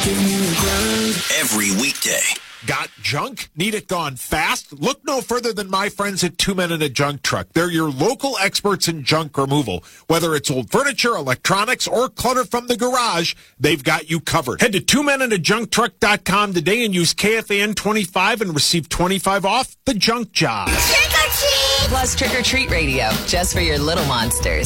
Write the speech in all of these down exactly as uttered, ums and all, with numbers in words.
Every weekday. Got junk? Need it gone fast? Look no further than my friends at Two Men and a Junk Truck. They're your local experts in junk removal. Whether it's old furniture, electronics, or clutter from the garage, they've got you covered. Head to two men and a junk truck dot com today and use K F A N twenty-five and receive twenty-five off the junk job. Trick or treat! Plus Trick or Treat Radio, just for your little monsters.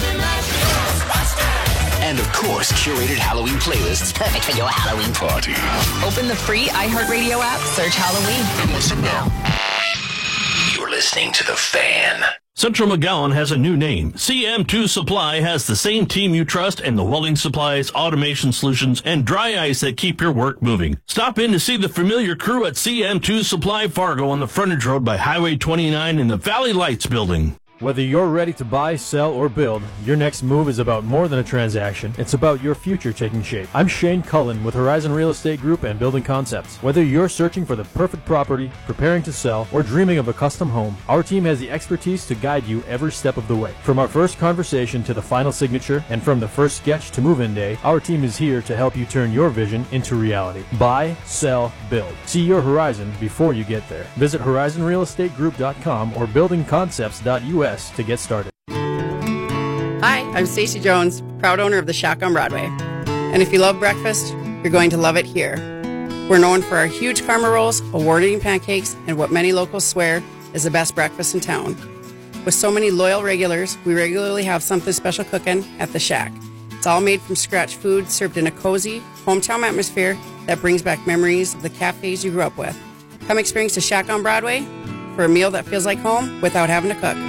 And, of course, curated Halloween playlists perfect for your Halloween party. Open the free iHeartRadio app, search Halloween, and listen now. You're listening to The Fan. Central McGowan has a new name. C M two Supply has the same team you trust and the welding supplies, automation solutions, and dry ice that keep your work moving. Stop in to see the familiar crew at C M two Supply Fargo on the frontage road by Highway twenty-nine in the Valley Lights building. Whether you're ready to buy, sell, or build, your next move is about more than a transaction. It's about your future taking shape. I'm Shane Cullen with Horizon Real Estate Group and Building Concepts. Whether you're searching for the perfect property, preparing to sell, or dreaming of a custom home, our team has the expertise to guide you every step of the way. From our first conversation to the final signature, and from the first sketch to move-in day, our team is here to help you turn your vision into reality. Buy, sell, build. See your horizon before you get there. Visit horizon real estate group dot com or building concepts dot U S to get started. Hi, I'm Stacey Jones, proud owner of the Shack on Broadway. And if you love breakfast, you're going to love it here. We're known for our huge karma rolls, award-winning pancakes, and what many locals swear is the best breakfast in town. With so many loyal regulars, we regularly have something special cooking at the Shack. It's all made from scratch food served in a cozy, hometown atmosphere that brings back memories of the cafes you grew up with. Come experience the Shack on Broadway for a meal that feels like home without having to cook.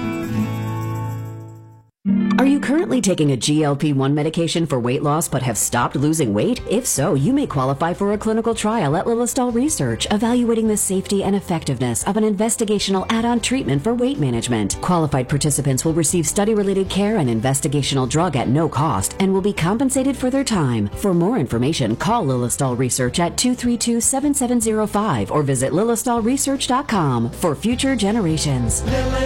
Are you currently taking a G L P one medication for weight loss but have stopped losing weight? If so, you may qualify for a clinical trial at Lilistol Research, evaluating the safety and effectiveness of an investigational add-on treatment for weight management. Qualified participants will receive study-related care and investigational drug at no cost and will be compensated for their time. For more information, call Lilistol Research at two three two, seven seven zero five or visit lilistol research dot com for future generations.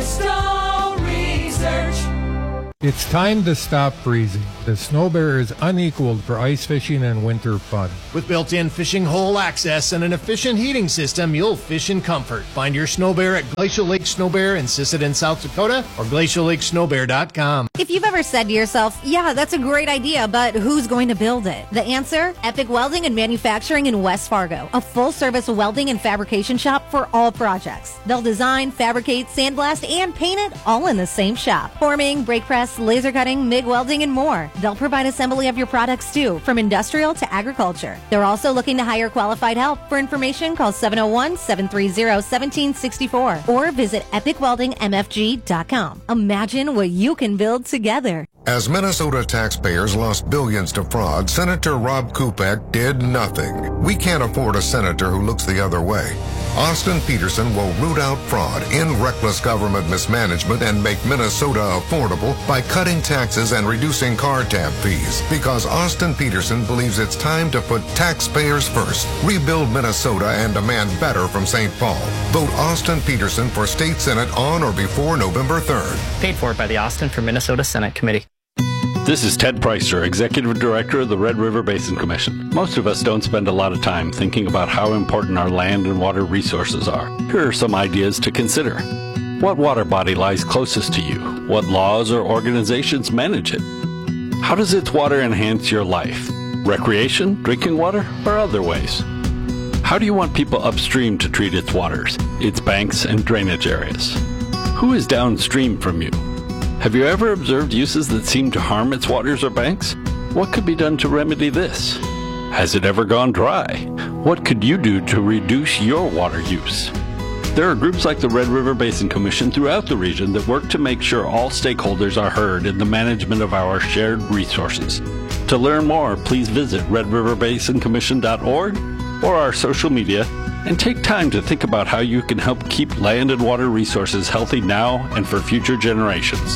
Lilistol Research. It's time to stop freezing. The Snow Bear is unequaled for ice fishing and winter fun. With built-in fishing hole access and an efficient heating system, you'll fish in comfort. Find your Snow Bear at Glacial Lake Snow Bear in Sisseton, South Dakota, or glacial lake snow bear dot com. If you've ever said to yourself, yeah, that's a great idea, but who's going to build it? The answer? Epic Welding and Manufacturing in West Fargo, a full-service welding and fabrication shop for all projects. They'll design, fabricate, sandblast, and paint it all in the same shop. Forming, brake press, laser cutting, M I G welding, and more. They'll provide assembly of your products too, from industrial to agriculture. They're also looking to hire qualified help. For information, call seven oh one, seven three zero, one seven six four or visit epic welding m f g dot com. Imagine what you can build together. As Minnesota taxpayers lost billions to fraud, Senator Rob Kupek did nothing. We can't afford a senator who looks the other way. Austin Peterson will root out fraud, end reckless government mismanagement, and make Minnesota affordable by cutting taxes and reducing car tab fees. Because Austin Peterson believes it's time to put taxpayers first, rebuild Minnesota, and demand better from Saint Paul. Vote Austin Peterson for State Senate on or before November third. Paid for by the Austin for Minnesota Senate Committee. This is Ted Preister, Executive Director of the Red River Basin Commission. Most of us don't spend a lot of time thinking about how important our land and water resources are. Here are some ideas to consider. What water body lies closest to you? What laws or organizations manage it? How does its water enhance your life? Recreation, drinking water, or other ways? How do you want people upstream to treat its waters, its banks and drainage areas? Who is downstream from you? Have you ever observed uses that seem to harm its waters or banks? What could be done to remedy this? Has it ever gone dry? What could you do to reduce your water use? There are groups like the Red River Basin Commission throughout the region that work to make sure all stakeholders are heard in the management of our shared resources. To learn more, please visit red river basin commission dot org or our social media and take time to think about how you can help keep land and water resources healthy now and for future generations.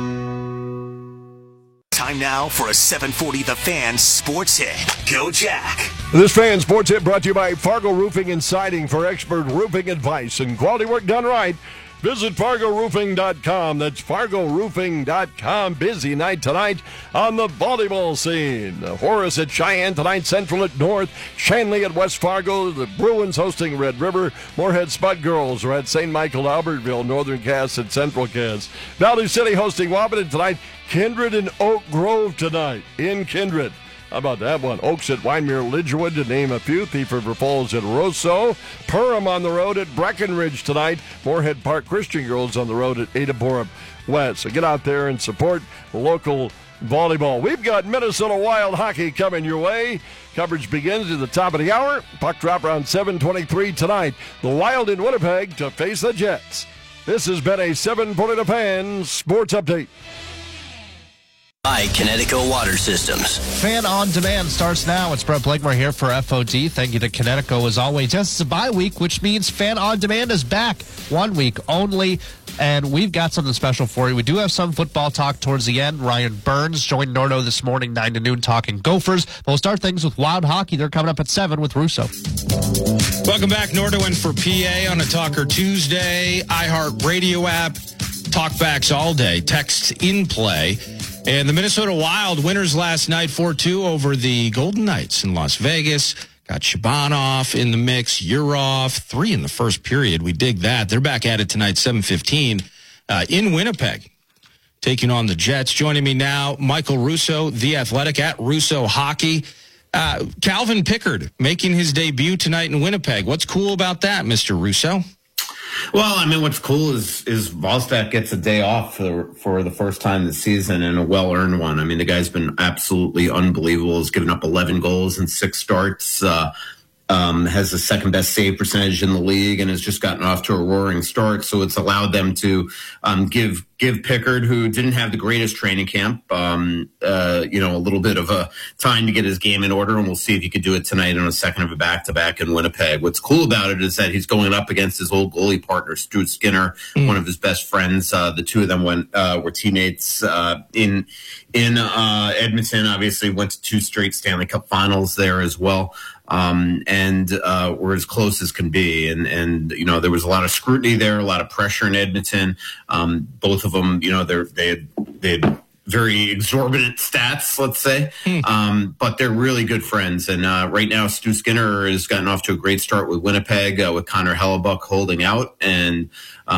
Time now for a seven forty The Fan Sports Hit. Go Jack. This Fan Sports Hit brought to you by Fargo Roofing and Siding. For expert roofing advice and quality work done right, Visit Fargo Roofing dot com. That's Fargo Roofing dot com. Busy night tonight on the volleyball scene. Horace at Cheyenne tonight, Central at North, Shanley at West Fargo, the Bruins hosting Red River, Moorhead Spud Girls are at Saint Michael Albertville, Northern Cass at Central Cass. Valley City hosting Wapaton tonight, Kindred and Oak Grove tonight in Kindred. How about that one? Oaks at Wyndmere Lidgewood, to name a few. Thief River Falls at Rosso. Perham on the road at Breckenridge tonight. Moorhead Park Christian Girls on the road at Ada Borup West. So get out there and support local volleyball. We've got Minnesota Wild hockey coming your way. Coverage begins at the top of the hour. Puck drop around seven twenty-three tonight. The Wild in Winnipeg to face the Jets. This has been a seven forty The Fan Sports Update. By Connecticut Water Systems. Fan on Demand starts now. It's Brett Blakemore here for F O D. Thank you to Connecticut as always. Yes, it's a bye week, which means Fan on Demand is back. One week only, and we've got something special for you. We do have some football talk towards the end. Ryan Burns joined Nordo this morning, nine to noon, talking Gophers. But we'll start things with Wild Hockey. They're coming up at seven with Russo. Welcome back, Nordo in for P A on a Talker Tuesday. iHeartRadio app, talkbacks all day, text in play. And the Minnesota Wild winners last night four two over the Golden Knights in Las Vegas. Got Shabanov in the mix, Urov, three in the first period. We dig that. They're back at it tonight, seven fifteen, uh, in Winnipeg, taking on the Jets. Joining me now, Michael Russo, The Athletic, at Russo Hockey. Uh, Calvin Pickard making his debut tonight in Winnipeg. What's cool about that, Mister Russo? Well, I mean, what's cool is is Volstad gets a day off for for the first time this season, and a well-earned one. I mean, the guy's been absolutely unbelievable. He's given up eleven goals in six starts, uh, um, has the second-best save percentage in the league, and has just gotten off to a roaring start. So it's allowed them to um, give give Pickard, who didn't have the greatest training camp, um, uh, you know, a little bit of a time to get his game in order, and we'll see if he could do it tonight on a second of a back-to-back in Winnipeg. What's cool about it is that he's going up against his old goalie partner, Stuart Skinner, mm. one of his best friends. Uh, the two of them went uh, were teammates uh, in in uh, Edmonton. Obviously, went to two straight Stanley Cup Finals there as well. Um, and uh, we're as close as can be. And, and, you know, there was a lot of scrutiny there, a lot of pressure in Edmonton. Um, both of them, you know, they're, they had, they had very exorbitant stats, let's say. Mm. Um, but they're really good friends. And uh, right now, Stu Skinner has gotten off to a great start with Winnipeg, uh, with Connor Hellebuck holding out. And